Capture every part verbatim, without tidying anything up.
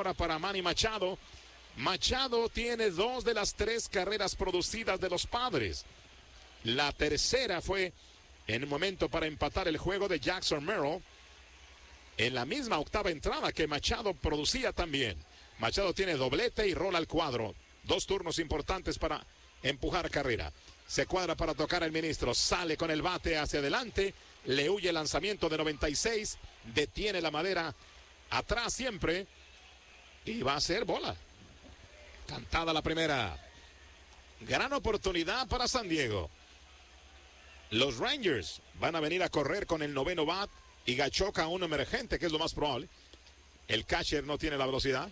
ahora para Manny Machado. Machado tiene dos de las tres carreras producidas de los Padres. La tercera fue en el momento para empatar el juego de Jackson Merrill, en la misma octava entrada que Machado producía también. Machado tiene doblete y rola al cuadro. Dos turnos importantes para empujar carrera. Se cuadra para tocar el ministro. Sale con el bate hacia adelante. Le huye el lanzamiento de noventa y seis. Detiene la madera atrás siempre. Y va a ser bola. Cantada la primera. Gran oportunidad para San Diego. Los Rangers van a venir a correr con el noveno bat. Y Gachoka un emergente, que es lo más probable. El catcher no tiene la velocidad.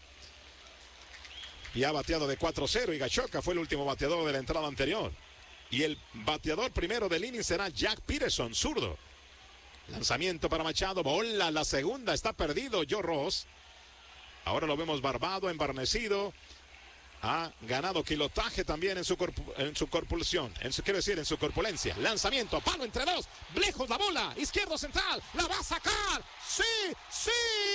Y ha bateado de cuatro cero. Y Gachoka fue el último bateador de la entrada anterior. Y el bateador primero del inning será Jack Peterson, zurdo. Lanzamiento para Machado. Bola, la segunda. Está perdido Joe Ross. Ahora lo vemos barbado, embarnecido. Ha ganado kilotaje también en su, corpu en su corpulación. En su, quiero decir, en su corpulencia. Lanzamiento, palo entre dos. Lejos la bola. Izquierdo central. La va a sacar. ¡Sí! ¡Sí!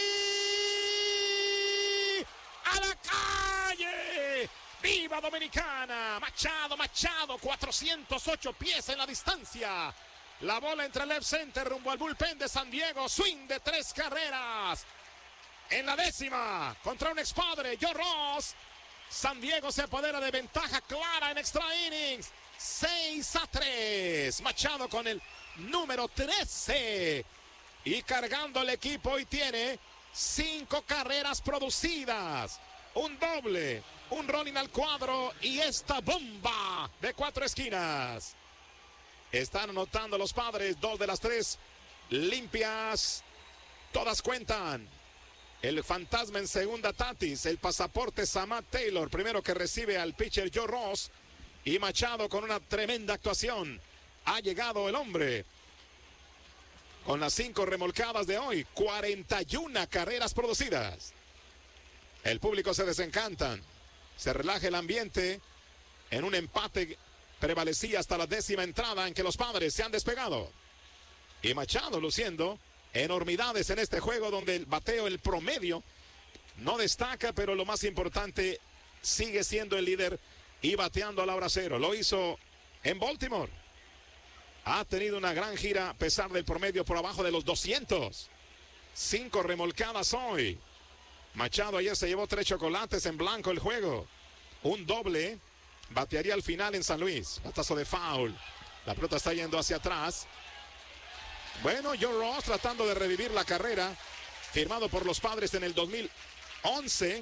¡A la calle! ¡Viva Dominicana! Machado, Machado. cuatrocientos ocho pies en la distancia. La bola entre left center rumbo al bullpen de San Diego. Swing de tres carreras. En la décima, contra un expadre, Joe Ross. San Diego se apodera de ventaja clara en extra innings. seis a tres. Machado con el número trece. Y cargando el equipo hoy tiene cinco carreras producidas. Un doble, un rolling al cuadro y esta bomba de cuatro esquinas. Están anotando los Padres, dos de las tres limpias. Todas cuentan. El fantasma en segunda, Tatis. El pasaporte, Samad Taylor. Primero que recibe al pitcher Joe Ross. Y Machado con una tremenda actuación. Ha llegado el hombre. Con las cinco remolcadas de hoy. cuarenta y una carreras producidas. El público se desencantan. Se relaja el ambiente. En un empate prevalecía hasta la décima entrada en que los Padres se han despegado. Y Machado luciendo enormidades en este juego donde el bateo, el promedio, no destaca, pero lo más importante, sigue siendo el líder y bateando a la hora cero. Lo hizo en Baltimore. Ha tenido una gran gira a pesar del promedio por abajo de los doscientos. Cinco remolcadas hoy. Machado ayer se llevó tres chocolates en blanco el juego. Un doble. Batearía al final en San Luis. Batazo de foul. La pelota está yendo hacia atrás. Bueno, Joe Ross tratando de revivir la carrera, firmado por los Padres en el dos mil once.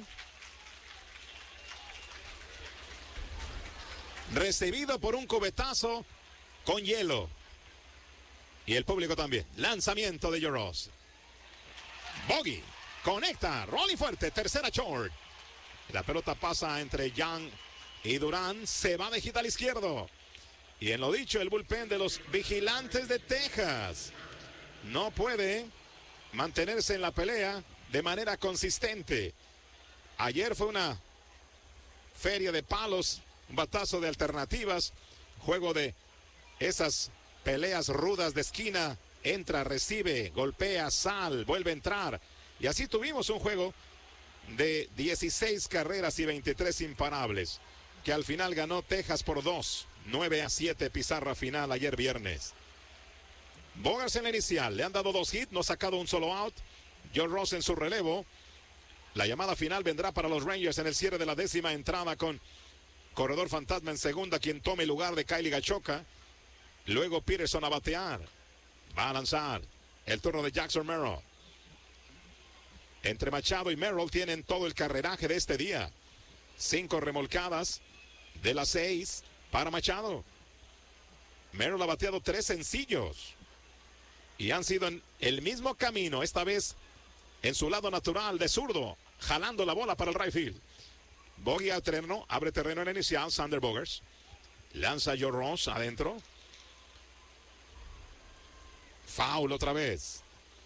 Recibido por un cubetazo con hielo. Y el público también. Lanzamiento de Joe Ross. Bogey. Conecta. Rolling fuerte. Tercera short. La pelota pasa entre Young y Durán. Se va de hit al izquierdo. Y en lo dicho, el bullpen de los Vigilantes de Texas no puede mantenerse en la pelea de manera consistente. Ayer fue una feria de palos, un batazo de alternativas, juego de esas peleas rudas de esquina. Entra, recibe, golpea, sal, vuelve a entrar. Y así tuvimos un juego de dieciséis carreras y veintitrés imparables, que al final ganó Texas por dos. nueve a siete pizarra final ayer viernes. Bogaerts en la inicial. Le han dado dos hits, no ha sacado un solo out. Joe Ross en su relevo. La llamada final vendrá para los Rangers en el cierre de la décima entrada con corredor fantasma en segunda, quien tome el lugar de Kylie Gachoka. Luego Peterson a batear. Va a lanzar. El turno de Jackson Merrill. Entre Machado y Merrill tienen todo el carreraje de este día. Cinco remolcadas de las seis para Machado. Merrill ha bateado tres sencillos. Y han sido en el mismo camino, esta vez en su lado natural de zurdo, jalando la bola para el right field. Bogey al terreno, abre terreno en el inicial, Xander Bogaerts. Lanza Joe Ross adentro. Foul otra vez.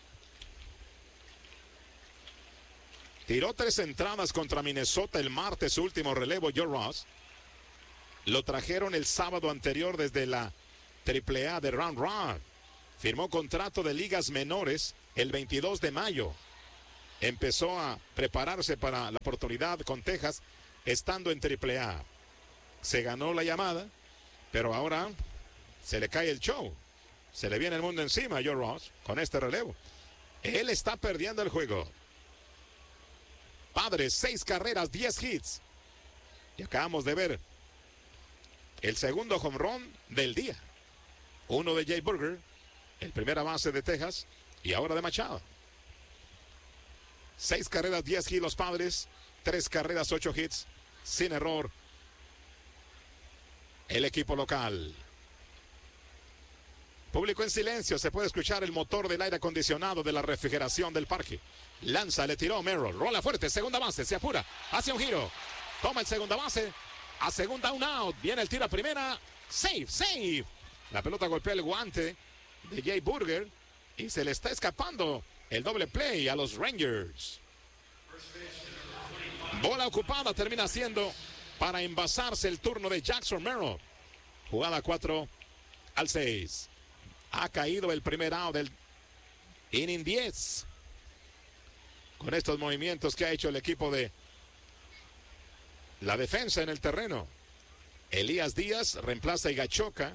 Tiró tres entradas contra Minnesota el martes, su último relevo, Joe Ross. Lo trajeron el sábado anterior desde la triple A de Round Rock. Firmó contrato de ligas menores el veintidós de mayo. empezó a prepararse para la oportunidad con Texas estando en triple A. Se ganó la llamada, pero ahora se le cae el show. Se le viene el mundo encima a Joe Ross con este relevo. Él está perdiendo el juego. Padres, seis carreras, diez hits. Y acabamos de ver el segundo home run del día. Uno de Jay Burger, el primera base de Texas, y ahora de Machado. Seis carreras, diez hits los Padres. Tres carreras, ocho hits, sin error. El equipo local. Público en silencio, se puede escuchar el motor del aire acondicionado de la refrigeración del parque. Lanza, le tiró Merrill, rola fuerte, segunda base, se apura, hace un giro. Toma el segunda base, a segunda un out. Viene el tiro a primera, save, save. La pelota golpea el guante de Jay Burger y se le está escapando el doble play a los Rangers. Bola ocupada, termina siendo para envasarse el turno de Jackson Merrill. Jugada cuatro al seis. Ha caído el primer out del inning diez. Con estos movimientos que ha hecho el equipo de la defensa en el terreno. Elías Díaz reemplaza a Igachoca.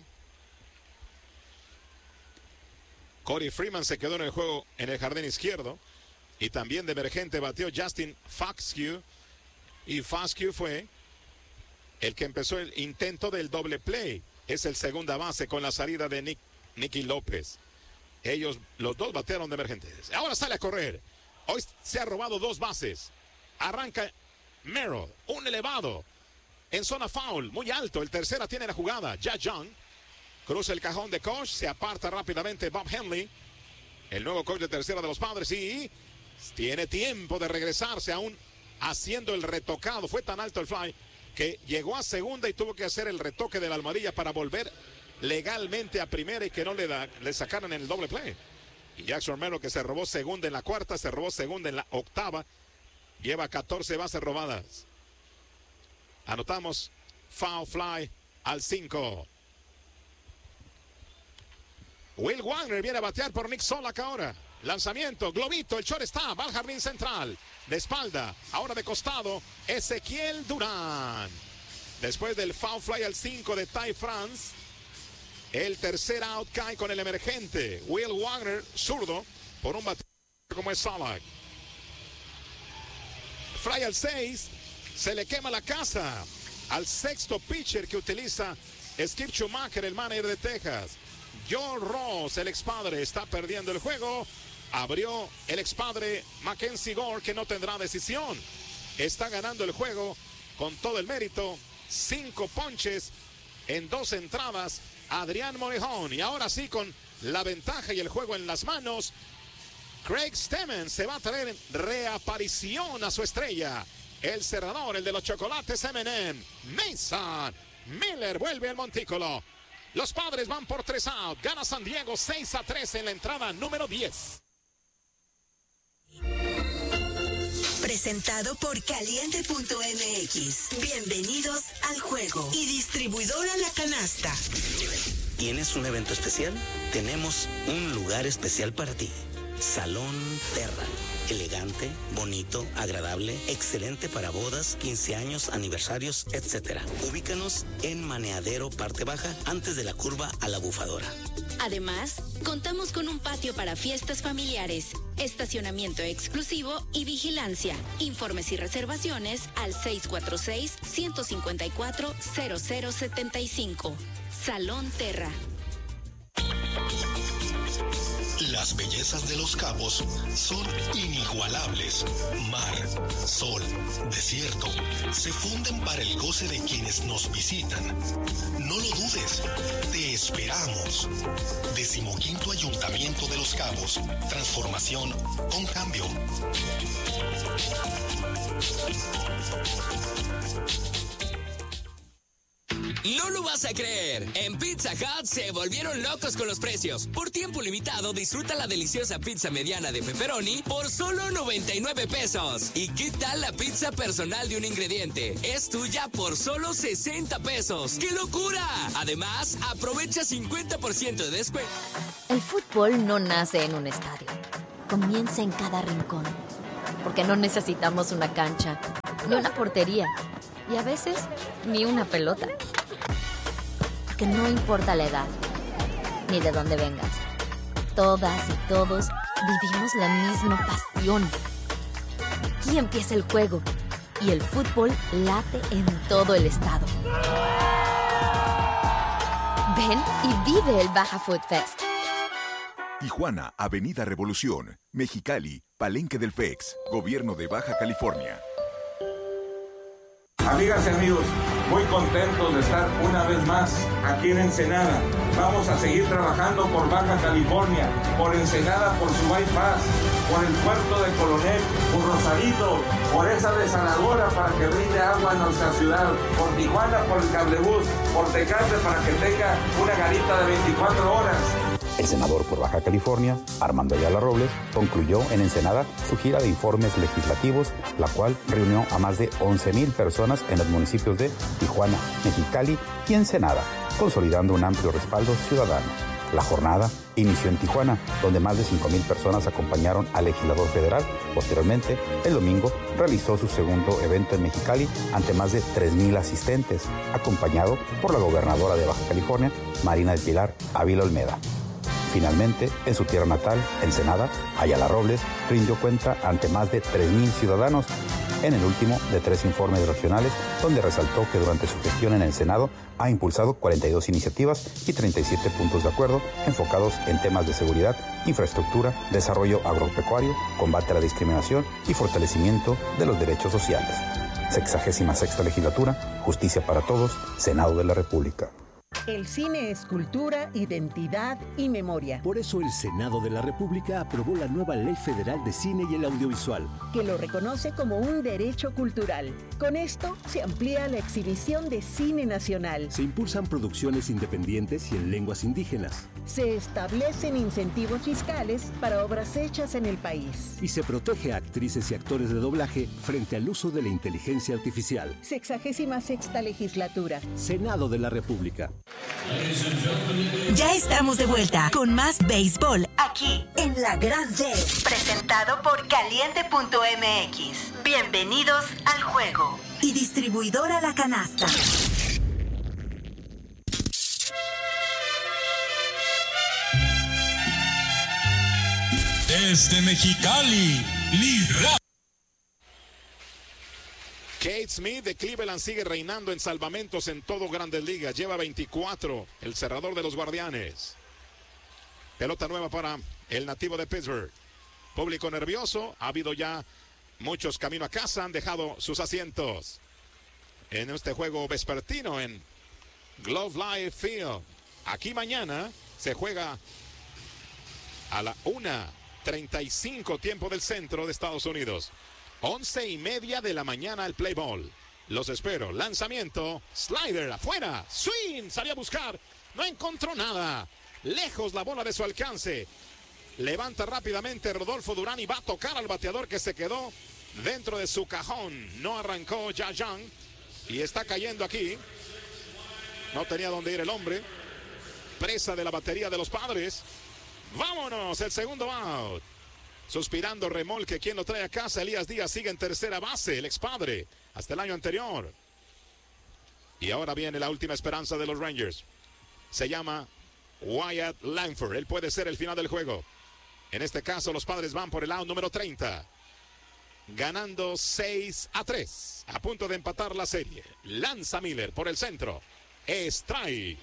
Corey Freeman se quedó en el juego en el jardín izquierdo. Y también de emergente batió Justin Foxcue. Y Foxcue fue el que empezó el intento del doble play. Es el segunda base con la salida de Nick, Nicky López. Ellos, los dos batearon de emergentes. Ahora sale a correr. Hoy se ha robado dos bases. Arranca Merrill, un elevado. En zona foul, muy alto. El tercera tiene la jugada. Ya Young cruza el cajón de coach. Se aparta rápidamente Bob Henley, el nuevo coach de tercera de los Padres. Y tiene tiempo de regresarse aún haciendo el retocado. Fue tan alto el fly que llegó a segunda y tuvo que hacer el retoque de la almohadilla para volver legalmente a primera y que no le, da, le sacaran en el doble play. Y Jackson Merrill, que se robó segunda en la cuarta, se robó segunda en la octava, lleva catorce bases robadas. Anotamos foul fly al cinco. Will Wagner viene a batear por Nick Solak ahora. Lanzamiento, globito, el short está, va al jardín central. De espalda, ahora de costado, Ezequiel Durán. Después del foul fly al cinco de Ty France, el tercer out cae con el emergente Will Wagner, zurdo, por un bateador como es Solak. Fly al seis, se le quema la casa al sexto pitcher que utiliza Skip Schumacher, el manager de Texas. Joe Ross, el expadre, está perdiendo el juego. Abrió el expadre Mackenzie Gore, que no tendrá decisión. Está ganando el juego con todo el mérito. Cinco ponches en dos entradas. Adrián Morejón. Y ahora sí, con la ventaja y el juego en las manos, Craig Stemmen se va a traer reaparición a su estrella. El cerrador, el de los chocolates eme and eme. Mason Miller vuelve al montículo. Los Padres van por tres out. Gana San Diego seis a tres en la entrada número diez. Presentado por Caliente punto eme equis. Bienvenidos al juego. Y distribuidora La Canasta. ¿Tienes un evento especial? Tenemos un lugar especial para ti. Salón Terra. Elegante, bonito, agradable, excelente para bodas, quince años, aniversarios, etcétera. Ubícanos en Maneadero, parte baja, antes de la curva a la Bufadora. Además, contamos con un patio para fiestas familiares, estacionamiento exclusivo y vigilancia. Informes y reservaciones al seis cuatro seis, uno cinco cuatro, cero cero siete cinco. Salón Terra. Las bellezas de Los Cabos son inigualables. Mar, sol, desierto, se funden para el goce de quienes nos visitan. No lo dudes, te esperamos. Decimoquinto Ayuntamiento de Los Cabos. Transformación con cambio. No lo vas a creer. En Pizza Hut se volvieron locos con los precios. Por tiempo limitado, disfruta la deliciosa pizza mediana de pepperoni por solo noventa y nueve pesos. ¿Y qué tal la pizza personal de un ingrediente? Es tuya por solo sesenta pesos. ¡Qué locura! Además, aprovecha cincuenta por ciento de descuento. El fútbol no nace en un estadio. Comienza en cada rincón. porque no necesitamos una cancha, ni una portería, y a veces ni una pelota. Que no importa la edad, ni de dónde vengas, todas y todos vivimos la misma pasión. Aquí empieza el juego, y el fútbol late en todo el estado. Ven y vive el Baja Food Fest. Tijuana, Avenida Revolución. Mexicali, Palenque del F E X, Gobierno de Baja California. Amigas y amigos, muy contentos de estar una vez más aquí en Ensenada. Vamos a seguir trabajando por Baja California, por Ensenada, por su bypass, por el puerto de Coronel, por Rosarito, por esa desaladora para que brinde agua a nuestra ciudad, por Tijuana, por el cablebús, por Tecate para que tenga una garita de veinticuatro horas. El senador por Baja California, Armando Ayala Robles, concluyó en Ensenada su gira de informes legislativos, la cual reunió a más de once mil personas en los municipios de Tijuana, Mexicali y Ensenada, consolidando un amplio respaldo ciudadano. La jornada inició en Tijuana, donde más de cinco mil personas acompañaron al legislador federal. Posteriormente, el domingo, realizó su segundo evento en Mexicali ante más de tres mil asistentes, acompañado por la gobernadora de Baja California, Marina del Pilar Ávila Olmeda. Finalmente, en su tierra natal, Ensenada, Ayala Robles rindió cuenta ante más de tres mil ciudadanos en el último de tres informes regionales, donde resaltó que durante su gestión en el Senado ha impulsado cuarenta y dos iniciativas y treinta y siete puntos de acuerdo enfocados en temas de seguridad, infraestructura, desarrollo agropecuario, combate a la discriminación y fortalecimiento de los derechos sociales. Sexagésima sexta legislatura, justicia para todos, Senado de la República. El cine es cultura, identidad y memoria. Por eso el Senado de la República aprobó la nueva Ley Federal de Cine y el Audiovisual, que lo reconoce como un derecho cultural. Con esto se amplía la exhibición de cine nacional. Se impulsan producciones independientes y en lenguas indígenas. Se establecen incentivos fiscales para obras hechas en el país. Y se protege a actrices y actores de doblaje frente al uso de la inteligencia artificial. Sexagésima sexta legislatura. Senado de la República. Ya estamos de vuelta con más béisbol aquí en La Gran D, presentado por Caliente punto M X. Bienvenidos al juego. Y distribuidora La Canasta. Desde Mexicali, Libra. Kate Smith de Cleveland sigue reinando en salvamentos en todo Grandes Ligas. Lleva veinticuatro, el cerrador de los Guardianes. Pelota nueva para el nativo de Pittsburgh. Público nervioso. Ha habido ya muchos camino a casa. Han dejado sus asientos en este juego vespertino en Globe Life Field. Aquí mañana se juega a la una treinta y cinco tiempo del centro de Estados Unidos. Once y media de la mañana el play ball. Los espero. Lanzamiento. Slider afuera. Swing. Salió a buscar. No encontró nada. Lejos la bola de su alcance. Levanta rápidamente Rodolfo Durán y va a tocar al bateador que se quedó dentro de su cajón. No arrancó Yayang. Y está cayendo aquí. No tenía dónde ir el hombre. Presa de la batería de los Padres. Vámonos. El segundo out. Suspirando remolque, quien lo trae a casa. Elías Díaz sigue en tercera base, el expadre, hasta el año anterior. Y ahora viene la última esperanza de los Rangers. Se llama Wyatt Langford. Él puede ser el final del juego. En este caso, los Padres van por el out número treinta. Ganando seis a tres. A punto de empatar la serie. Lanza Miller por el centro. Strike.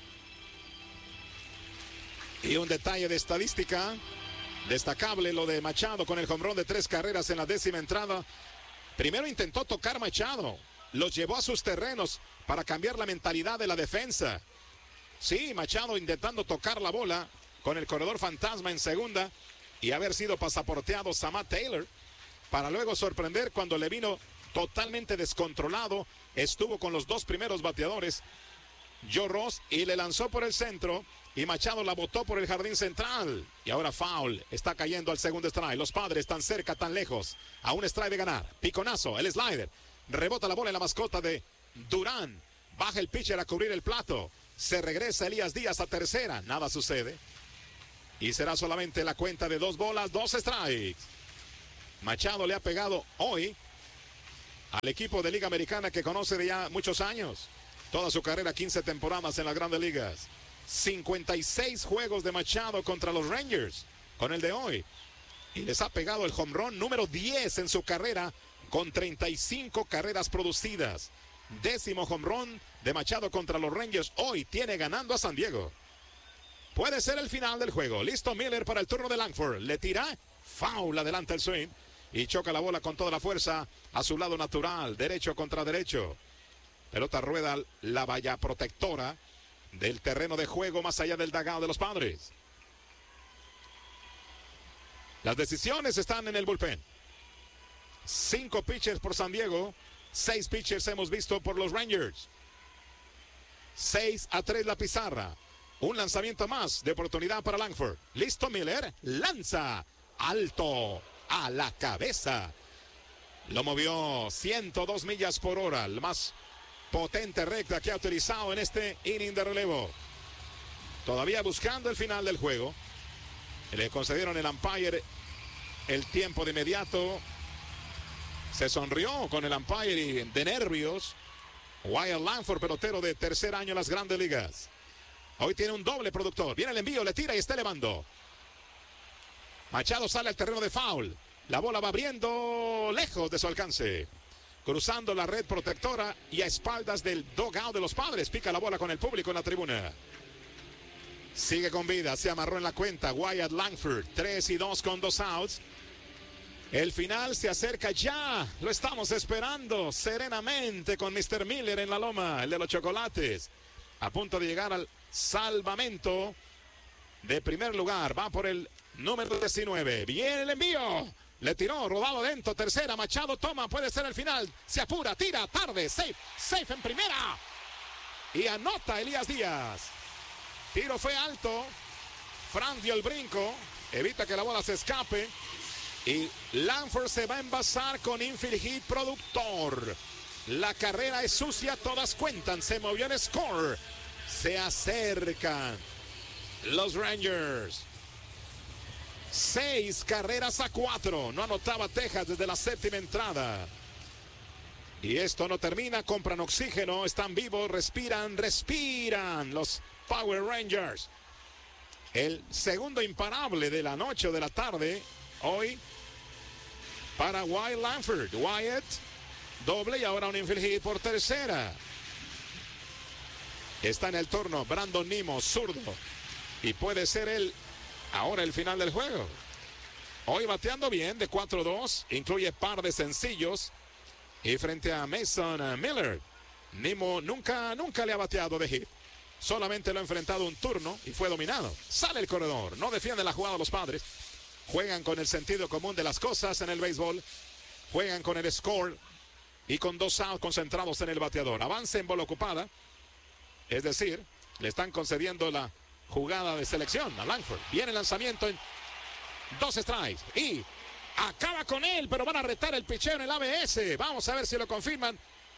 Y un detalle de estadística destacable, lo de Machado con el jonrón de tres carreras en la décima entrada. Primero intentó tocar Machado, los llevó a sus terrenos para cambiar la mentalidad de la defensa. Sí, Machado intentando tocar la bola con el corredor fantasma en segunda y haber sido pasaporteado Samad Taylor para luego sorprender cuando le vino totalmente descontrolado. Estuvo con los dos primeros bateadores, Joe Ross, y le lanzó por el centro. Y Machado la botó por el jardín central. Y ahora foul. Está cayendo al segundo strike. Los Padres tan cerca, tan lejos. A un strike de ganar. Piconazo, el slider. Rebota la bola en la mascota de Durán. Baja el pitcher a cubrir el plato. Se regresa Elías Díaz a tercera. Nada sucede. Y será solamente la cuenta de dos bolas, dos strikes. Machado le ha pegado hoy al equipo de Liga Americana que conoce de ya muchos años. Toda su carrera, quince temporadas en las Grandes Ligas. cincuenta y seis juegos de Machado contra los Rangers con el de hoy. Y les ha pegado el home run número diez en su carrera con treinta y cinco carreras producidas. Décimo home run de Machado contra los Rangers. Hoy tiene ganando a San Diego. Puede ser el final del juego. Listo Miller para el turno de Langford. Le tira. Foul, adelanta el swing. Y choca la bola con toda la fuerza a su lado natural. Derecho contra derecho. Pelota rueda la valla protectora del terreno de juego más allá del dugout de los Padres. Las decisiones están en el bullpen. Cinco pitchers por San Diego. Seis pitchers hemos visto por los Rangers. Seis a tres la pizarra. Un lanzamiento más de oportunidad para Langford. Listo Miller. Lanza. Alto. A la cabeza. Lo movió ciento dos millas por hora. El más potente recta que ha utilizado en este inning de relevo. Todavía buscando el final del juego. Le concedieron el umpire el tiempo de inmediato. Se sonrió con el umpire y de nervios. Wyatt Langford, pelotero de tercer año en las Grandes Ligas. Hoy tiene un doble productor. Viene el envío, le tira y está elevando. Machado sale al terreno de foul. La bola va abriendo lejos de su alcance. Cruzando la red protectora y a espaldas del dugout de los Padres. Pica la bola con el público en la tribuna. Sigue con vida, se amarró en la cuenta Wyatt Langford. tres y dos con dos outs. El final se acerca ya. Lo estamos esperando serenamente con mister Miller en la loma, el de los chocolates. A punto de llegar al salvamento de primer lugar. Va por el número diecinueve. Viene el envío. Le tiró, rodado dentro, tercera. Machado toma, puede ser el final. Se apura, tira, tarde, safe, safe en primera. Y anota Elías Díaz. Tiro fue alto. Frank dio el brinco. Evita que la bola se escape. Y Langford se va a envasar con infield hit productor. La carrera es sucia, todas cuentan. Se movió el score. Se acercan los Rangers. Seis carreras a cuatro. No anotaba Texas desde la séptima entrada. Y esto no termina. Compran oxígeno. Están vivos. Respiran, respiran los Power Rangers. El segundo imparable de la noche o de la tarde. Hoy para Wyatt Langford. Wyatt doble y ahora un infield hit por tercera. Está en el turno Brandon Nimmo, zurdo. Y puede ser él ahora el final del juego. Hoy bateando bien de cuatro dos. Incluye par de sencillos. Y frente a Mason Miller, Nimmo nunca, nunca le ha bateado de hit. Solamente lo ha enfrentado un turno y fue dominado. Sale el corredor. No defiende la jugada los Padres. Juegan con el sentido común de las cosas en el béisbol. Juegan con el score y con dos outs concentrados en el bateador. Avanza en bola ocupada. Es decir, le están concediendo la jugada de selección a Langford. Viene el lanzamiento en dos strikes. Y acaba con él, pero van a retar el picheo en el A B S. Vamos a ver si lo confirman.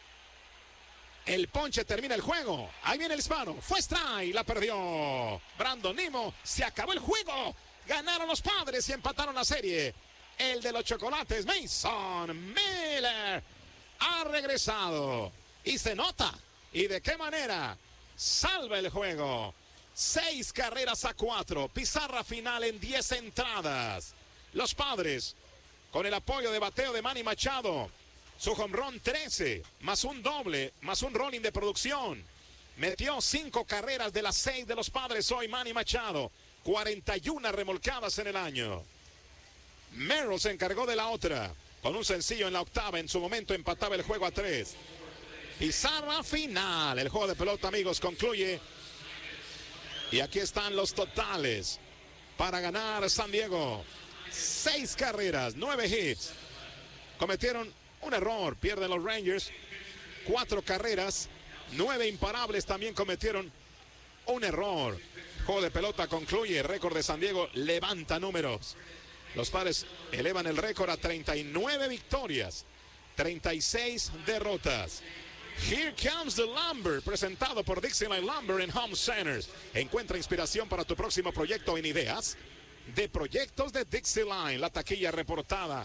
El ponche termina el juego. Ahí viene el hispano. Fue strike. La perdió Brandon Nimmo. Se acabó el juego. Ganaron los Padres y empataron la serie. El de los chocolates, Mason Miller, ha regresado. Y se nota. ¿Y de qué manera? Salva el juego. Seis carreras a cuatro. Pizarra final en diez entradas. Los Padres, con el apoyo de bateo de Manny Machado. Su home run trece, más un doble, más un rolling de producción. Metió cinco carreras de las seis de los Padres hoy Manny Machado. cuarenta y una remolcadas en el año. Merrill se encargó de la otra. Con un sencillo en la octava, en su momento empataba el juego a tres. Pizarra final. El juego de pelota, amigos, concluye. Y aquí están los totales para ganar San Diego. Seis carreras, nueve hits. Cometieron un error, pierden los Rangers. Cuatro carreras, nueve imparables también cometieron un error. Juego de pelota concluye, récord de San Diego levanta números. Los Padres elevan el récord a treinta y nueve victorias, treinta y seis derrotas. Here Comes the Lumber, presentado por Dixieland Lumber and Home Centers. Encuentra inspiración para tu próximo proyecto en ideas de proyectos de Dixieland. La taquilla reportada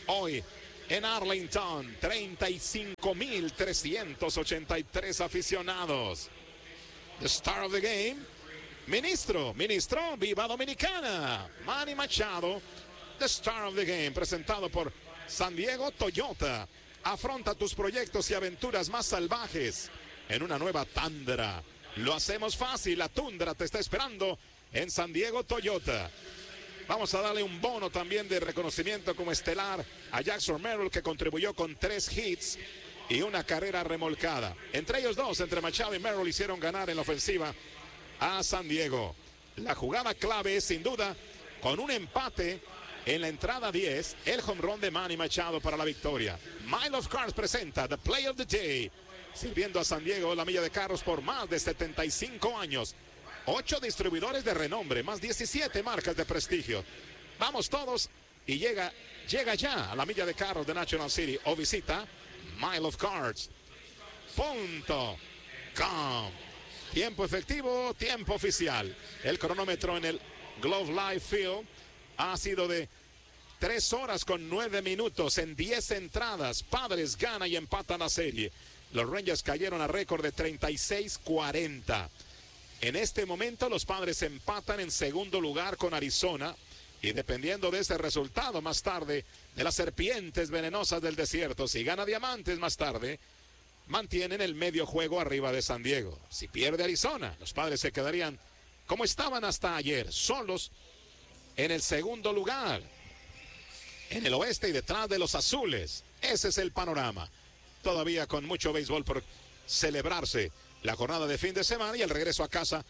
hoy en Arlington, treinta y cinco mil trescientos ochenta y tres aficionados. The star of the game, ministro, ministro, viva Dominicana, Manny Machado, the star of the game, presentado por San Diego Toyota. Afronta tus proyectos y aventuras más salvajes en una nueva Tundra. Lo hacemos fácil, la Tundra te está esperando en San Diego Toyota. Vamos a darle un bono también de reconocimiento como estelar a Jackson Merrill, que contribuyó con tres hits y una carrera remolcada. Entre ellos dos, entre Machado y Merrill, hicieron ganar en la ofensiva a San Diego. La jugada clave es sin duda con un empate en la entrada diez, el home run de Manny Machado para la victoria. Mile of Cars presenta The Play of the Day, sirviendo a San Diego la milla de carros por más de setenta y cinco años. Ocho distribuidores de renombre, más diecisiete marcas de prestigio. Vamos todos y llega, llega ya a la milla de carros de National City o visita mile of cards punto com. Tiempo efectivo, tiempo oficial. El cronómetro en el Globe Life Field ha sido de tres horas con nueve minutos en diez entradas. Padres gana y empatan la serie. Los Rangers cayeron a récord de treinta y seis cuarenta. En este momento los Padres empatan en segundo lugar con Arizona, y dependiendo de ese resultado más tarde de las serpientes venenosas del desierto, si gana Diamantes más tarde, mantienen el medio juego arriba de San Diego. Si pierde Arizona, los Padres se quedarían como estaban hasta ayer, solos en el segundo lugar, en el oeste y detrás de los Azules. Ese es el panorama. Todavía con mucho béisbol por celebrarse la jornada de fin de semana y el regreso a casa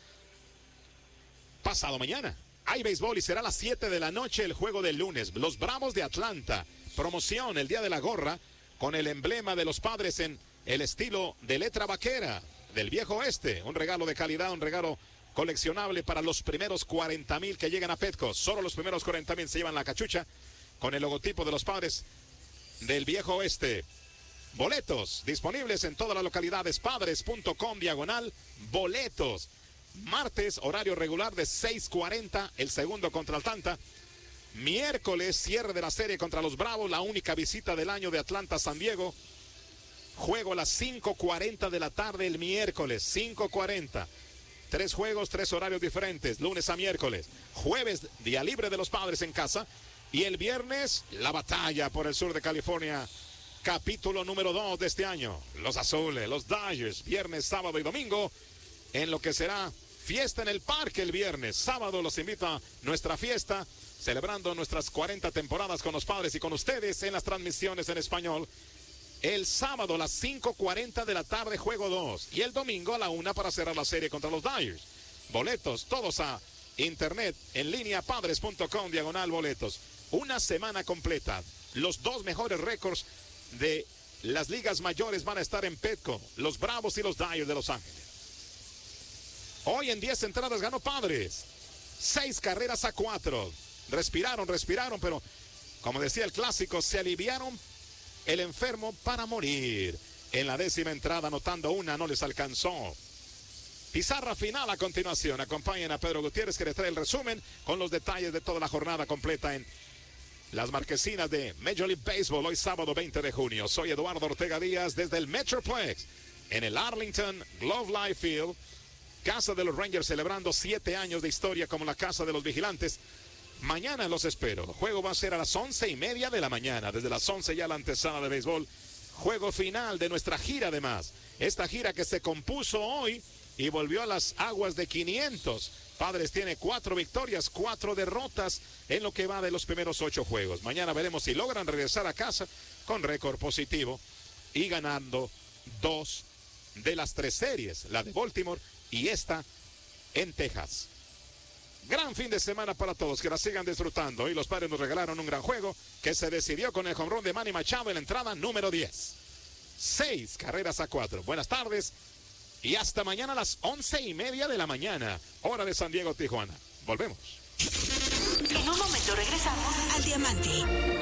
pasado mañana. Hay béisbol y será a las siete de la noche el juego del lunes. Los Bravos de Atlanta, promoción el día de la gorra con el emblema de los Padres en el estilo de letra vaquera del viejo oeste. Un regalo de calidad, un regalo coleccionable para los primeros cuarenta mil que llegan a Petco. Solo los primeros cuarenta mil se llevan la cachucha con el logotipo de los Padres del viejo oeste. Boletos disponibles en todas las localidades. Padres punto com diagonal boletos. Martes, horario regular de seis cuarenta, el segundo contra Atlanta. Miércoles, cierre de la serie contra los Bravos, la única visita del año de Atlanta a San Diego. Juego a las cinco cuarenta de la tarde el miércoles, cinco cuarenta. Tres juegos, tres horarios diferentes, lunes a miércoles. Jueves, día libre de los Padres en casa. Y el viernes, la batalla por el sur de California. Capítulo número dos de este año. Los Azules, los Dodgers, viernes, sábado y domingo, en lo que será fiesta en el parque el viernes. Sábado los invita a nuestra fiesta, celebrando nuestras cuarenta temporadas con los Padres y con ustedes en las transmisiones en español. El sábado a las cinco cuarenta de la tarde, juego dos. Y el domingo a la una para cerrar la serie contra los Dodgers. Boletos, todos a internet, en línea, padres punto com, diagonal boletos. Una semana completa. Los dos mejores récords de las ligas mayores van a estar en Petco, los Bravos y los Dodgers de Los Ángeles. Hoy en diez entradas ganó Padres, seis carreras a cuatro. Respiraron, respiraron, pero como decía el clásico, se aliviaron el enfermo para morir. En la décima entrada, anotando una, no les alcanzó. Pizarra final a continuación. Acompañen a Pedro Gutiérrez, que les trae el resumen con los detalles de toda la jornada completa en las marquesinas de Major League Baseball, hoy sábado veinte de junio. Soy Eduardo Ortega Díaz desde el Metroplex, en el Arlington Globe Life Field, casa de los Rangers, celebrando siete años de historia como la casa de los vigilantes. Mañana los espero. El juego va a ser a las once y media de la mañana. Desde las once ya la antesala de béisbol. Juego final de nuestra gira, además. Esta gira que se compuso hoy y volvió a las aguas de quinientos. Padres tiene cuatro victorias, cuatro derrotas en lo que va de los primeros ocho juegos. Mañana veremos si logran regresar a casa con récord positivo y ganando dos de las tres series, la de Baltimore y esta en Texas. Gran fin de semana para todos, que la sigan disfrutando. Hoy los Padres nos regalaron un gran juego que se decidió con el home run de Manny Machado en la entrada número diez. Seis carreras a cuatro. Buenas tardes. Y hasta mañana a las once y media de la mañana, hora de San Diego, Tijuana. Volvemos. En un momento regresamos al Diamante.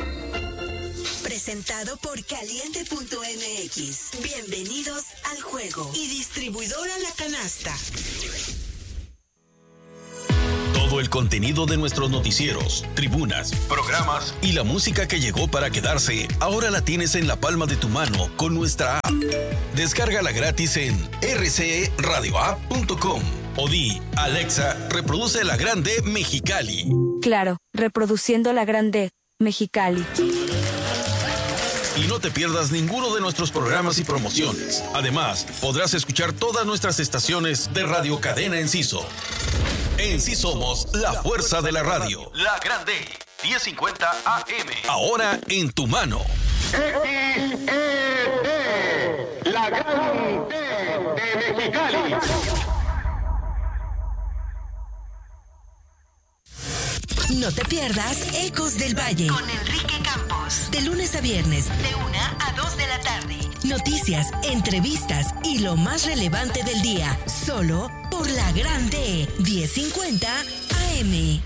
Presentado por Caliente punto M X. Bienvenidos al juego. Y distribuidora La Canasta. Todo el contenido de nuestros noticieros, tribunas, programas y la música que llegó para quedarse, ahora la tienes en la palma de tu mano con nuestra app. Descárgala gratis en r c e radio app punto com o di, Alexa, reproduce La Grande Mexicali. Claro, reproduciendo La Grande Mexicali. Y no te pierdas ninguno de nuestros programas y promociones. Además, podrás escuchar todas nuestras estaciones de Radio Cadena Enciso. En sí somos la fuerza de la radio. La Grande, diez cincuenta A M. Ahora en tu mano. X E D, La Grande de Mexicali. No te pierdas Ecos del Valle con Enrique Campos. De lunes a viernes, de una a dos de la tarde. Noticias, entrevistas y lo más relevante del día. Solo por La Grande, diez cincuenta A M.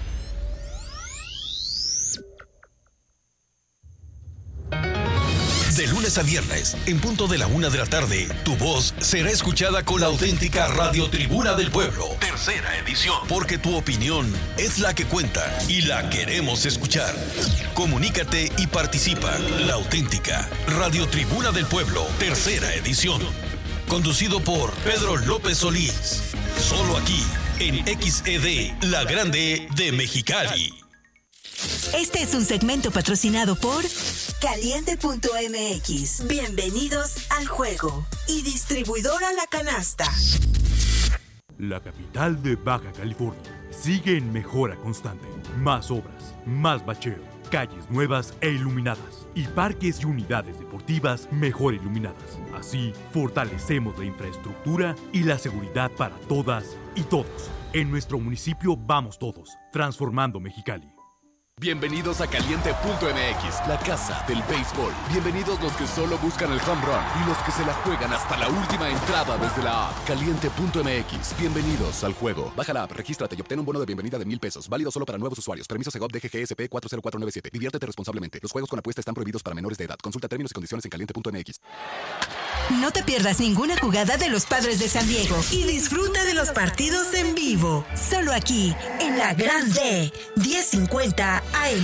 De lunes a viernes, en punto de la una de la tarde, tu voz será escuchada con la auténtica Radio Tribuna del Pueblo. Tercera edición. Porque tu opinión es la que cuenta y la queremos escuchar. Comunícate y participa. La auténtica Radio Tribuna del Pueblo, tercera edición. Conducido por Pedro López Solís. Solo aquí, en X E D, La Grande de Mexicali. Este es un segmento patrocinado por Caliente punto m x. Bienvenidos al juego. Y distribuidora La Canasta. La capital de Baja California sigue en mejora constante. Más obras, más bacheo, calles nuevas e iluminadas y parques y unidades deportivas mejor iluminadas. Así, fortalecemos la infraestructura y la seguridad para todas y todos. En nuestro municipio vamos todos, transformando Mexicali. Bienvenidos a Caliente punto m x, la casa del béisbol. Bienvenidos los que solo buscan el home run y los que se la juegan hasta la última entrada desde la app. Caliente punto m x. Bienvenidos al juego. Baja la app, regístrate y obtén un bono de bienvenida de mil pesos. Válido solo para nuevos usuarios. Permiso Segov D G G S P cuatro cero cuatro nueve siete. Diviértete responsablemente. Los juegos con apuesta están prohibidos para menores de edad. Consulta términos y condiciones en Caliente punto m x. No te pierdas ninguna jugada de los Padres de San Diego y disfruta de los partidos en vivo. Solo aquí, en La Grande, diez cincuenta A M.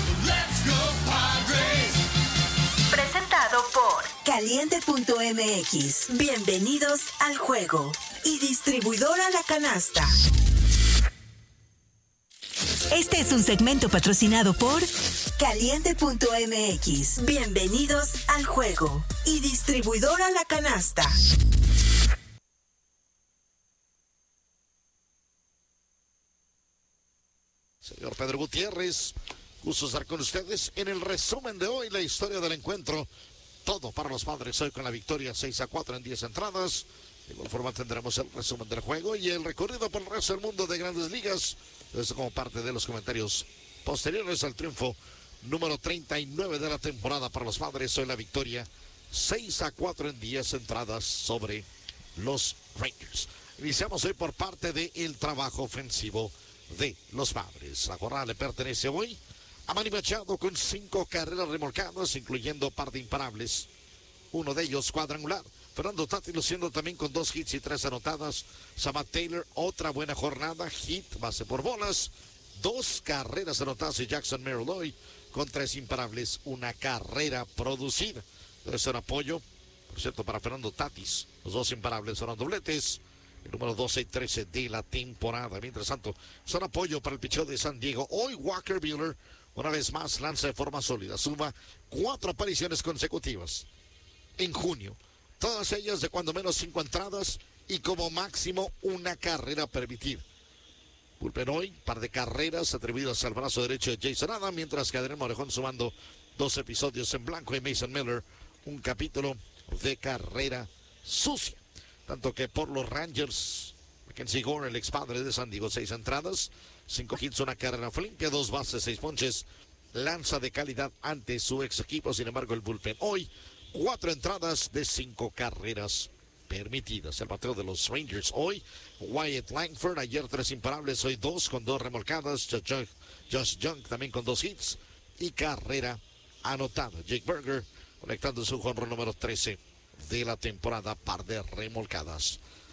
Presentado por Caliente punto m x. Bienvenidos al juego. Y distribuidora La Canasta. Este es un segmento patrocinado por Caliente punto m x. Bienvenidos al juego. Y distribuidora La Canasta. Señor Pedro Gutiérrez, gusto estar con ustedes en el resumen de hoy, la historia del encuentro. Todo para los Padres hoy con la victoria seis a cuatro en diez entradas. De igual forma tendremos el resumen del juego y el recorrido por el resto del mundo de Grandes Ligas. Esto como parte de los comentarios posteriores al triunfo número treinta y nueve de la temporada para los Padres. Hoy la victoria seis a cuatro en diez entradas sobre los Rangers. Iniciamos hoy por parte del trabajo ofensivo de los Padres. La jornada le pertenece hoy a Manny Machado con cinco carreras remolcadas, incluyendo par de imparables. Uno de ellos cuadrangular. Fernando Tatis luciendo también con dos hits y tres anotadas. Samad Taylor, otra buena jornada. Hit, base por bolas. Dos carreras anotadas y Jackson Merrill con tres imparables. Una carrera producida. Debe ser apoyo, por cierto, para Fernando Tatis. Los dos imparables son dobletes. El número doce y trece de la temporada. Mientras tanto, son apoyo para el picheo de San Diego. Hoy Walker Buehler, una vez más, lanza de forma sólida. Suma cuatro apariciones consecutivas en junio. Todas ellas de cuando menos cinco entradas y como máximo una carrera permitida. Bullpen hoy, par de carreras atribuidas al brazo derecho de Jason Adam, mientras que Adrián Morejón sumando dos episodios en blanco y Mason Miller un capítulo de carrera sucia. Tanto que por los Rangers, Mackenzie Gore, el ex padre de San Diego, seis entradas, cinco hits, una carrera limpia, dos bases, seis ponches, lanza de calidad ante su ex equipo. Sin embargo, el bullpen hoy, cuatro entradas de cinco carreras permitidas. El bateo de los Rangers hoy, Wyatt Langford, ayer tres imparables, hoy dos con dos remolcadas, Josh Jung también con dos hits y carrera anotada. Jake Burger conectando su jonrón número trece de la temporada, par de remolcadas.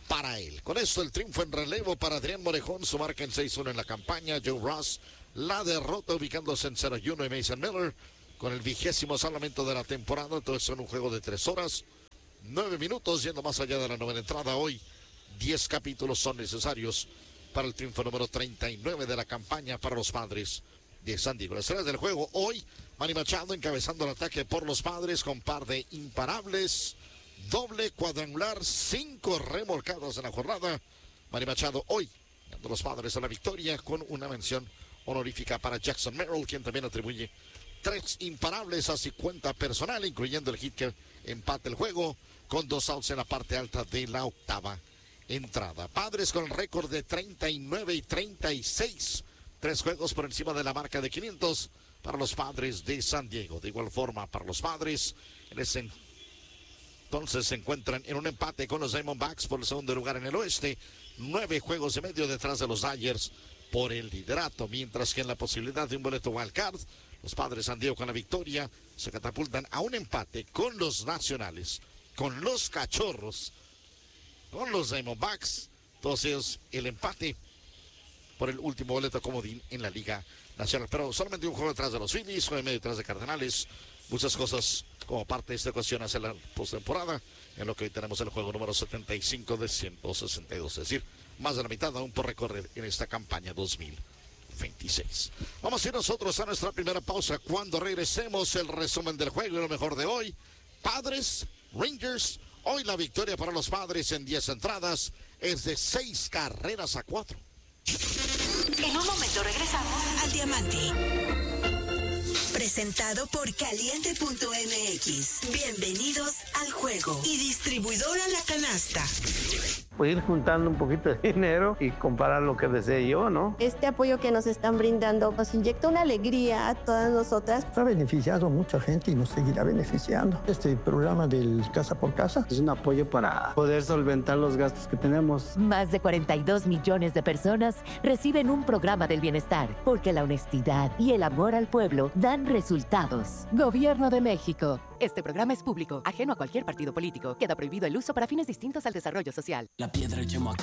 para él. Con esto el triunfo en relevo para Adrián Morejón, su marca en seis uno en la campaña. Joe Ross, la derrota ubicándose en cero uno, y Mason Miller con el vigésimo salvamento de la temporada. Entonces en un juego de tres horas, nueve minutos, yendo más allá de la novena entrada. Hoy diez capítulos son necesarios para el triunfo número treinta y nueve de la campaña para los Padres de San Diego. Las estrellas del juego hoy, Manny Machado encabezando el ataque por los Padres con par de imparables, doble cuadrangular, cinco remolcados en la jornada. Manny Machado hoy dando los Padres a la victoria con una mención honorífica para Jackson Merrill, quien también atribuye tres imparables, así cuenta personal, incluyendo el hit que empate el juego con dos outs en la parte alta de la octava entrada. Padres con el récord de treinta y nueve y treinta y seis, tres juegos por encima de la marca de quinientos para los Padres de San Diego. De igual forma para los Padres, en ese entonces se encuentran en un empate con los Diamondbacks por el segundo lugar en el oeste, nueve juegos y medio detrás de los Dodgers por el liderato, mientras que en la posibilidad de un boleto wildcard, los Padres de San Diego con la victoria se catapultan a un empate con los Nacionales, con los Cachorros, con los Diamondbacks, todos ellos el empate por el último boleto comodín en la Liga Nacional. Pero solamente un juego detrás de los Phillies, juego y medio detrás de Cardenales, muchas cosas como parte de esta cuestión hacia la postemporada, en lo que hoy tenemos el juego número setenta y cinco de ciento sesenta y dos, es decir, más de la mitad aún por recorrer en esta campaña dos mil veintiséis. Vamos a ir nosotros a nuestra primera pausa. Cuando regresemos, el resumen del juego y lo mejor de hoy. Padres, Rangers, hoy la victoria para los Padres en diez entradas es de seis carreras a cuatro. En un momento regresamos al Diamante. Presentado por Caliente punto M X. Bienvenidos al juego. Y distribuidora La Canasta. Pues ir juntando un poquito de dinero y comprar lo que desee yo, ¿no? Este apoyo que nos están brindando nos inyecta una alegría a todas nosotras. Ha beneficiado a mucha gente y nos seguirá beneficiando. Este programa del Casa por Casa es un apoyo para poder solventar los gastos que tenemos. Más de cuarenta y dos millones de personas reciben un programa del bienestar, porque la honestidad y el amor al pueblo dan resultados. Gobierno de México. Este programa es público, ajeno a cualquier partido político. Queda prohibido el uso para fines distintos al desarrollo social. La piedra, el yemo,